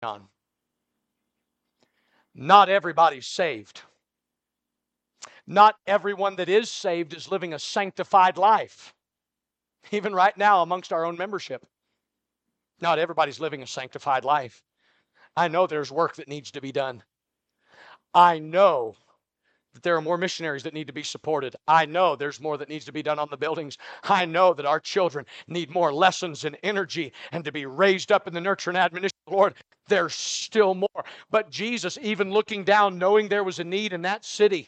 on. Not everybody's saved. Not everyone that is saved is living a sanctified life. Even right now amongst our own membership. Not everybody's living a sanctified life. I know there's work that needs to be done. I know that there are more missionaries that need to be supported. I know there's more that needs to be done on the buildings. I know that our children need more lessons and energy and to be raised up in the nurture and admonition of the Lord. There's still more. But Jesus, even looking down, knowing there was a need in that city,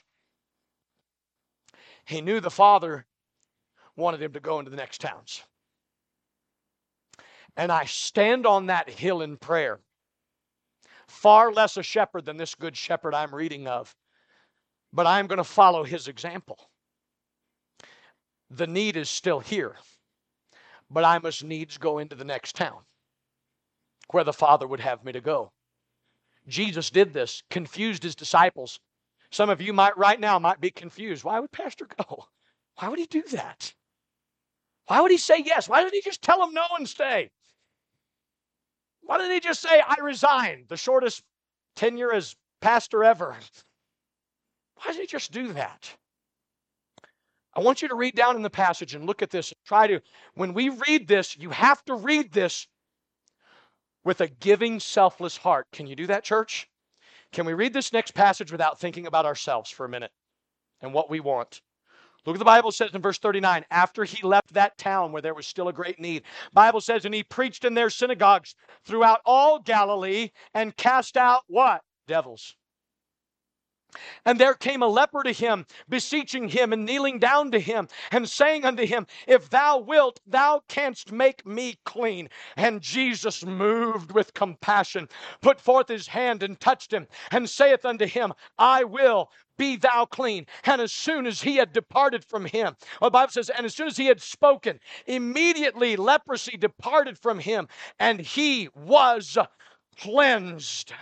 he knew the Father wanted him to go into the next towns. And I stand on that hill in prayer, far less a shepherd than this good shepherd I'm reading of, but I'm going to follow his example. The need is still here, but I must needs go into the next town where the Father would have me to go. Jesus did this, confused his disciples. Some of you right now might be confused. Why would Pastor go? Why would he do that? Why would he say yes? Why didn't he just tell them no and stay? Why didn't he just say, I resign, the shortest tenure as pastor ever? Why did he just do that? I want you to read down in the passage and look at this. When we read this, you have to read this with a giving, selfless heart. Can you do that, church? Can we read this next passage without thinking about ourselves for a minute and what we want? Look what the Bible says in verse 39. After he left that town where there was still a great need, Bible says, and he preached in their synagogues throughout all Galilee and cast out what? Devils. And there came a leper to him, beseeching him and kneeling down to him and saying unto him, if thou wilt, thou canst make me clean. And Jesus, moved with compassion, put forth his hand and touched him and saith unto him, I will, be thou clean. And as soon as he had departed from him, the Bible says, and as soon as he had spoken, immediately leprosy departed from him and he was cleansed.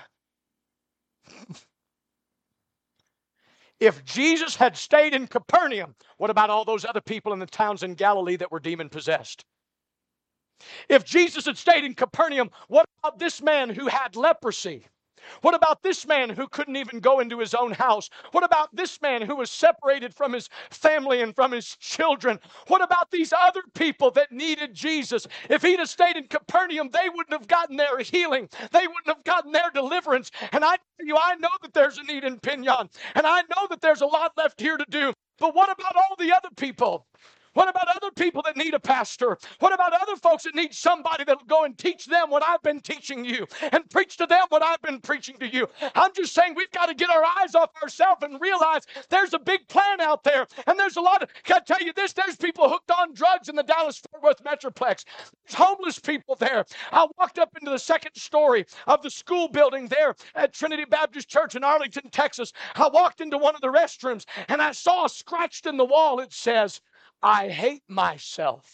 If Jesus had stayed in Capernaum, what about all those other people in the towns in Galilee that were demon-possessed? If Jesus had stayed in Capernaum, what about this man who had leprosy? What about this man who couldn't even go into his own house? What about this man who was separated from his family and from his children? What about these other people that needed Jesus? If he'd have stayed in Capernaum, they wouldn't have gotten their healing. They wouldn't have gotten their deliverance. And I tell you, I know that there's a need in Pinyon. And I know that there's a lot left here to do. But what about all the other people? What about other people that need a pastor? What about other folks that need somebody that'll go and teach them what I've been teaching you and preach to them what I've been preaching to you? I'm just saying we've got to get our eyes off ourselves and realize there's a big plan out there. And there's a lot of, can I tell you this, there's people hooked on drugs in the Dallas-Fort Worth Metroplex. There's homeless people there. I walked up into the second story of the school building there at Trinity Baptist Church in Arlington, Texas. I walked into one of the restrooms and I saw scratched in the wall, it says, I hate myself.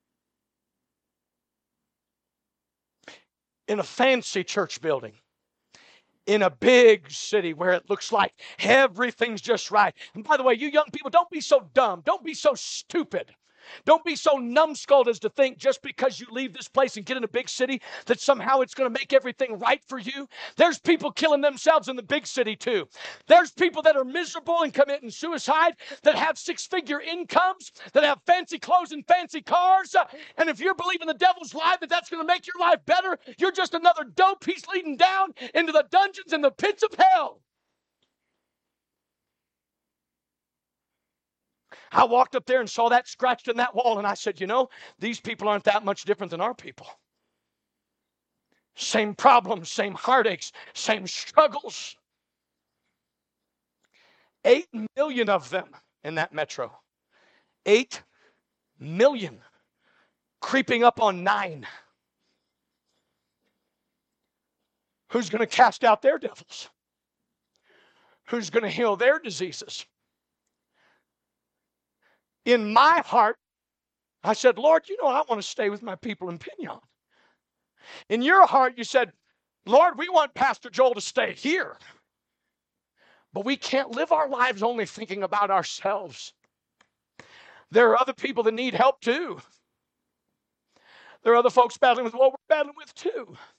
In a fancy church building, in a big city where it looks like everything's just right. And by the way, you young people, don't be so dumb. Don't be so stupid. Don't be so numbskulled as to think just because you leave this place and get in a big city that somehow it's going to make everything right for you. There's people killing themselves in the big city too. There's people that are miserable and committing suicide, that have six-figure incomes, that have fancy clothes and fancy cars. And if you're believing the devil's lie that that's going to make your life better, you're just another dope he's leading down into the dungeons and the pits of hell. I walked up there and saw that scratched in that wall, and I said, you know, these people aren't that much different than our people. Same problems, same heartaches, same struggles. 8 million of them in that metro. 8 million. Creeping up on 9. Who's going to cast out their devils? Who's going to heal their diseases? In my heart, I said, Lord, you know, I want to stay with my people in Pinyon. In your heart, you said, Lord, we want Pastor Joel to stay here. But we can't live our lives only thinking about ourselves. There are other people that need help too. There are other folks battling with what we're battling with too.